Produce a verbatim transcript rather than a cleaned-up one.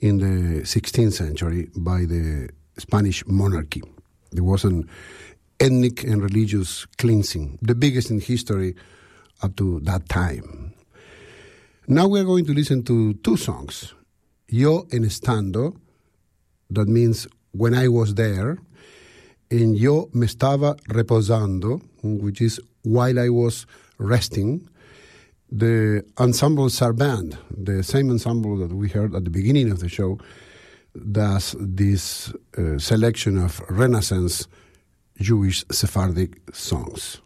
in the sixteenth century by the Spanish monarchy. There was an ethnic and religious cleansing, the biggest in history up to that time. Now we're going to listen to two songs. Yo en estando, that means when I was there, and Yo me estaba reposando, which is while I was resting. The Ensemble Sarabande, the same ensemble that we heard at the beginning of the show, does this uh, selection of Renaissance Jewish Sephardic songs.